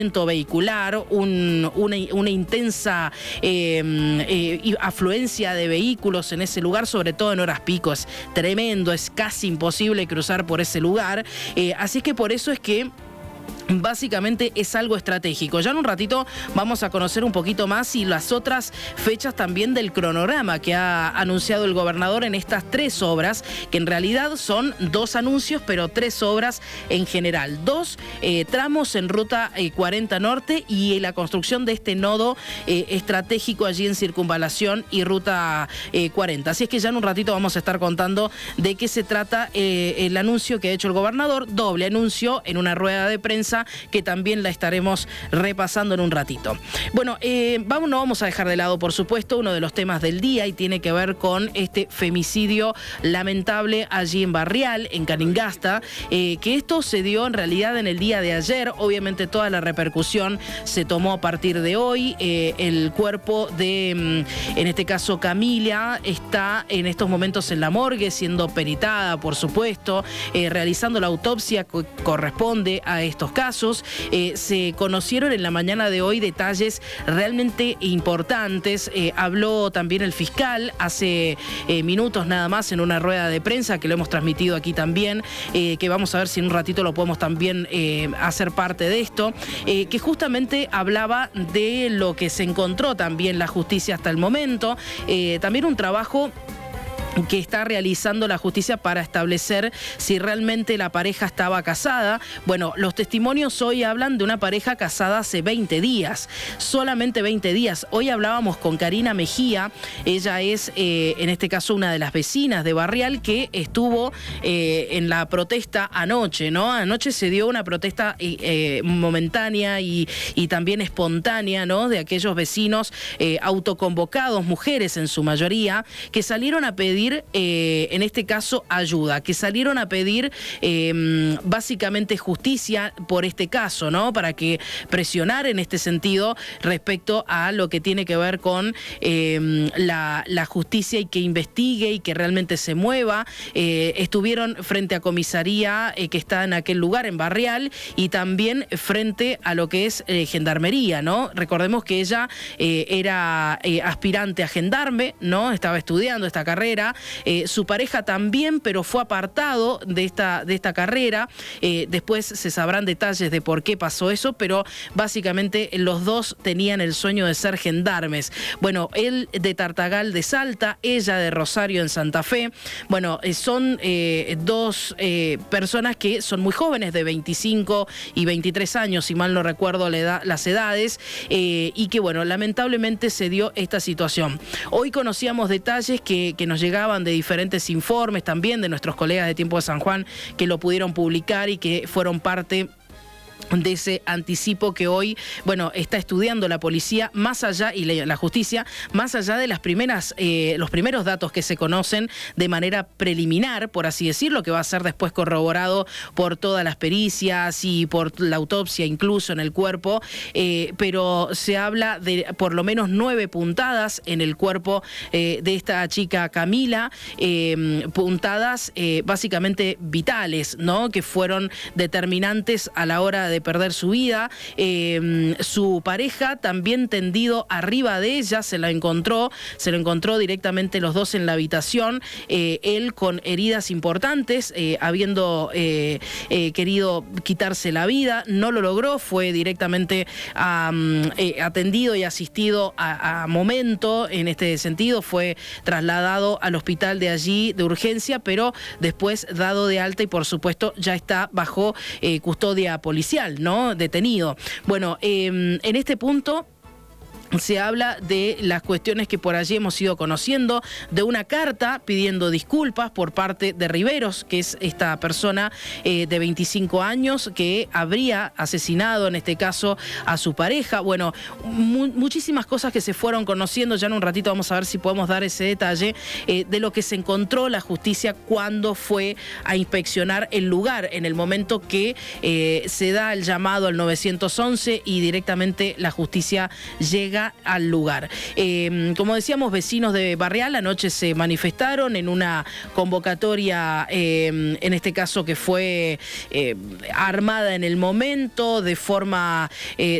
vehicular, una intensa afluencia de vehículos en ese lugar, sobre todo en horas pico. Es tremendo, es casi imposible cruzar por ese lugar, así que por eso es que básicamente es algo estratégico. Ya en un ratito vamos a conocer un poquito más y las otras fechas también del cronograma que ha anunciado el gobernador en estas 3 obras, que en realidad son 2 anuncios, pero 3 obras en general. 2 tramos en Ruta 40 Norte y la construcción de este nodo estratégico allí en Circunvalación y Ruta 40. Así es que ya en un ratito vamos a estar contando de qué se trata el anuncio que ha hecho el gobernador. Doble anuncio en una rueda de prensa que también la estaremos repasando en un ratito. Bueno, no vamos a dejar de lado, por supuesto, uno de los temas del día y tiene que ver con este femicidio lamentable allí en Barrial, en Caningasta, que esto se dio en realidad en el día de ayer. Obviamente toda la repercusión se tomó a partir de hoy. El cuerpo de, en este caso, Camila, está en estos momentos en la morgue siendo peritada, por supuesto, realizando la autopsia que corresponde a estos casos. Se conocieron en la mañana de hoy detalles realmente importantes. Habló también el fiscal hace minutos nada más en una rueda de prensa que lo hemos transmitido aquí también, que vamos a ver si en un ratito lo podemos también hacer parte de esto, que justamente hablaba de lo que se encontró también la justicia hasta el momento, también un trabajo que está realizando la justicia para establecer si realmente la pareja estaba casada. Bueno, los testimonios hoy hablan de una pareja casada hace 20 días, solamente 20 días. Hoy hablábamos con Karina Mejía, ella es en este caso una de las vecinas de Barrial que estuvo en la protesta anoche, ¿no? Anoche se dio una protesta momentánea y también espontánea, ¿no? De aquellos vecinos autoconvocados, mujeres en su mayoría, que salieron a pedir en este caso ayuda, que salieron a pedir básicamente justicia por este caso, ¿no? Para que presionar en este sentido respecto a lo que tiene que ver con la justicia y que investigue y que realmente se mueva. Estuvieron frente a comisaría que está en aquel lugar, en Barrial, y también frente a lo que es gendarmería, ¿no? Recordemos que ella era aspirante a gendarme, ¿no? Estaba estudiando esta carrera. Su pareja también, pero fue apartado de esta carrera. Después se sabrán detalles de por qué pasó eso, pero básicamente los dos tenían el sueño de ser gendarmes. Bueno, él de Tartagal de Salta, ella de Rosario en Santa Fe. Bueno, son 2 personas que son muy jóvenes, de 25 y 23 años, si mal no recuerdo las edades, y que, bueno, lamentablemente se dio esta situación. Hoy conocíamos detalles que nos llegaban de diferentes informes también de nuestros colegas de Tiempo de San Juan que lo pudieron publicar y que fueron parte de ese anticipo que hoy, bueno, está estudiando la policía más allá y la justicia, más allá de los primeros datos que se conocen de manera preliminar, por así decirlo, que va a ser después corroborado por todas las pericias y por la autopsia incluso en el cuerpo, pero se habla de por lo menos 9 puntadas en el cuerpo de esta chica Camila, puntadas básicamente vitales, ¿no? Que fueron determinantes a la hora de perder su vida. Su pareja también tendido arriba de ella, se lo encontró directamente los dos en la habitación, él con heridas importantes, habiendo querido quitarse la vida, no lo logró, fue directamente atendido y asistido a momento. En este sentido fue trasladado al hospital de allí de urgencia, pero después dado de alta y por supuesto ya está bajo custodia policial, ¿no? Detenido. Bueno, en este punto se habla de las cuestiones que por allí hemos ido conociendo, de una carta pidiendo disculpas por parte de Riveros, que es esta persona de 25 años que habría asesinado en este caso a su pareja. Bueno, muchísimas cosas que se fueron conociendo. Ya en un ratito vamos a ver si podemos dar ese detalle de lo que se encontró la justicia cuando fue a inspeccionar el lugar, en el momento que se da el llamado al 911 y directamente la justicia llega llega al lugar. Como decíamos, vecinos de Barreal anoche se manifestaron en una convocatoria, en este caso que fue armada en el momento, de forma